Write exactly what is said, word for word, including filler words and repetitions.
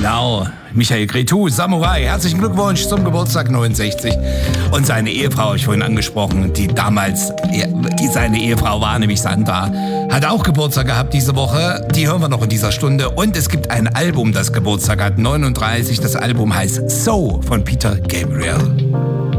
Genau, Michael Cretu, Samurai, herzlichen Glückwunsch zum Geburtstag neunundsechzig. Und seine Ehefrau, habe ich vorhin angesprochen, die damals die seine Ehefrau war, nämlich Sandra, hat auch Geburtstag gehabt diese Woche. Die hören wir noch in dieser Stunde. Und es gibt ein Album, das Geburtstag hat, neununddreißig. Das Album heißt So von Peter Gabriel.